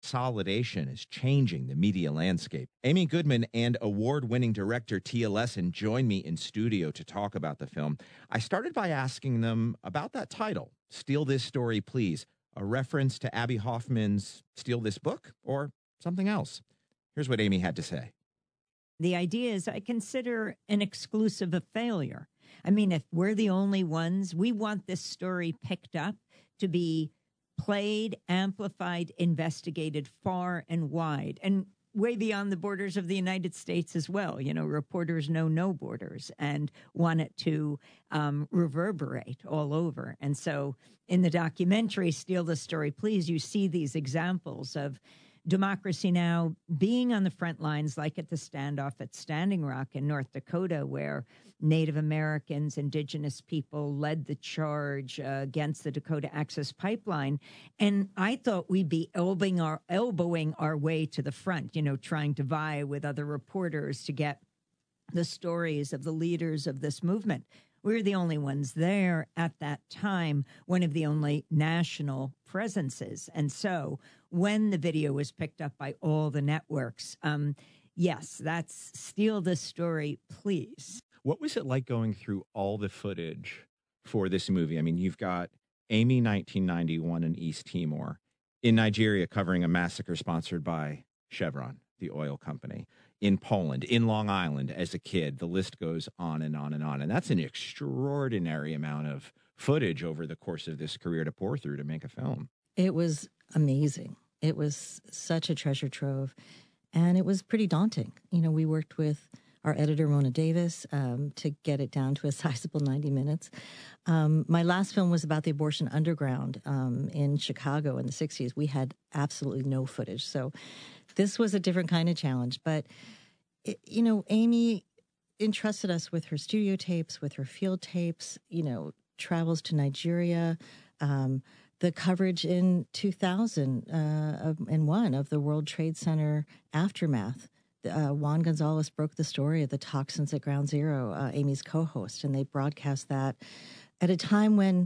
consolidation is changing the media landscape. Amy Goodman and award-winning director Tia Lesson joined me in studio to talk about the film. I started by asking them about that title, Steal This Story, Please, a reference to Abby Hoffman's Steal This Book or something else. Here's what Amy had to say. The idea is I consider an exclusive a failure. I mean, if we're the only ones, we want this story picked up to be played, amplified, investigated far and wide, and way beyond the borders of the United States as well. You know, reporters know no borders and want it to reverberate all over. And so in the documentary, Steal the Story, Please, you see these examples of Democracy Now! Being on the front lines, like at the standoff at Standing Rock in North Dakota, where Native Americans, indigenous people led the charge against the Dakota Access Pipeline. And I thought we'd be elbowing our way to the front, you know, trying to vie with other reporters to get the stories of the leaders of this movement. We were the only ones there at that time, one of the only national presences. And so when the video was picked up by all the networks, yes, that's Steal This Story, Please. What was it like going through all the footage for this movie? I mean, you've got Amy 1991 in East Timor, in Nigeria covering a massacre sponsored by Chevron, the oil company, in Poland, in Long Island as a kid. The list goes on and on and on. And that's an extraordinary amount of footage over the course of this career to pour through to make a film. It was amazing. It was such a treasure trove. And it was pretty daunting. You know, we worked with our editor, Mona Davis, to get it down to a sizable 90 minutes. My last film was about the abortion underground in Chicago in the 60s. We had absolutely no footage. So this was a different kind of challenge. But, you know, Amy entrusted us with her studio tapes, with her field tapes, you know, travels to Nigeria, the coverage in 2001 of the World Trade Center aftermath. Juan Gonzalez broke the story of the toxins at Ground Zero, Amy's co-host, and they broadcast that at a time when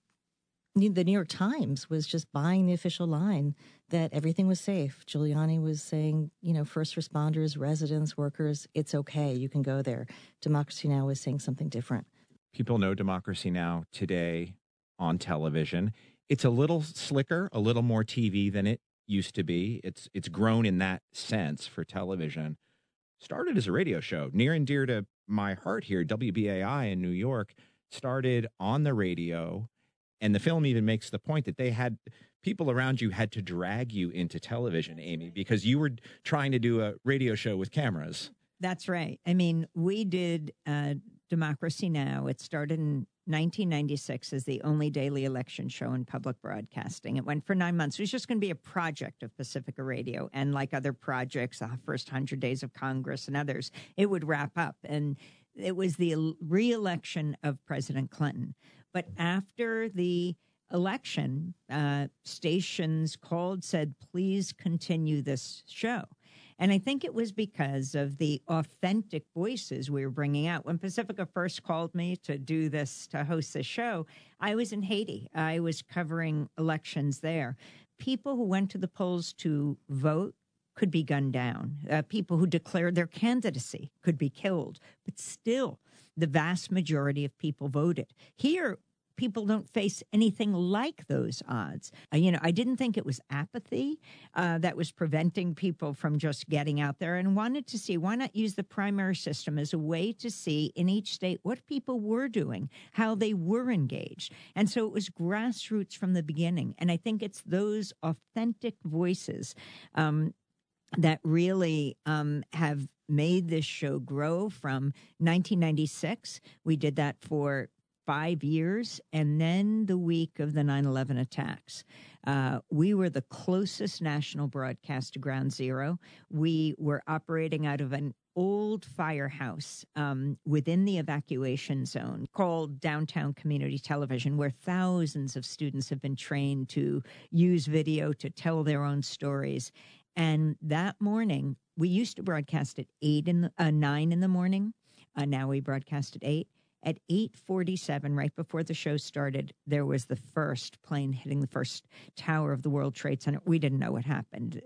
the New York Times was just buying the official line that everything was safe. Giuliani was saying, you know, first responders, residents, workers, it's okay, you can go there. Democracy Now! Was saying something different. People know Democracy Now! Today on television. It's a little slicker, a little more TV than it used to be. It's grown in that sense for television. Started as a radio show, near and dear to my heart here. WBAI in New York started on the radio, and the film even makes the point that they had people around you had to drag you into television, Amy, because you were trying to do a radio show with cameras. That's right. I mean, we did Democracy Now! It started in 1996 as the only daily election show in public broadcasting. It went for 9 months. It was just going to be a project of Pacifica Radio. And like other projects, the first 100 Days of Congress and others, it would wrap up. And it was the re-election of President Clinton. But after the election, stations called, said, please continue this show. And I think it was because of the authentic voices we were bringing out. When Pacifica first called me to do this, to host this show, I was in Haiti. I was covering elections there. People who went to the polls to vote could be gunned down. People who declared their candidacy could be killed. But still, the vast majority of people voted. Here, people don't face anything like those odds. You know, I didn't think it was apathy that was preventing people from just getting out there, and wanted to see, why not use the primary system as a way to see in each state what people were doing, how they were engaged. And so it was grassroots from the beginning. And I think it's those authentic voices that really have made this show grow from 1996. We did that for 5 years, and then the week of the 9/11 attacks. We were the closest national broadcast to Ground Zero. We were operating out of an old firehouse within the evacuation zone called Downtown Community Television, where thousands of students have been trained to use video to tell their own stories. And that morning, we used to broadcast at 9 in the morning. Now we broadcast at 8. At 8:47, right before the show started, there was the first plane hitting the first tower of the World Trade Center. We didn't know what happened.